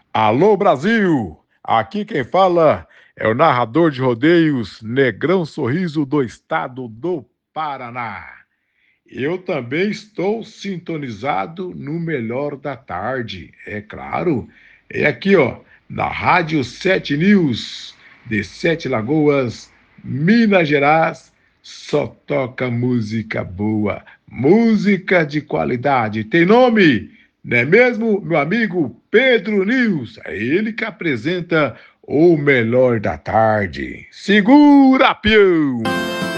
Alô Brasil! Aqui quem fala é o narrador de rodeios Negrão Sorriso do estado do Paraná. Eu também estou sintonizado no melhor da tarde, é claro. É aqui, ó, na Rádio 7 News, de Sete Lagoas, Minas Gerais, só toca música boa, música de qualidade. Tem nome, não é mesmo, meu amigo Pedro News? É ele que apresenta o melhor da tarde. Segura, pião!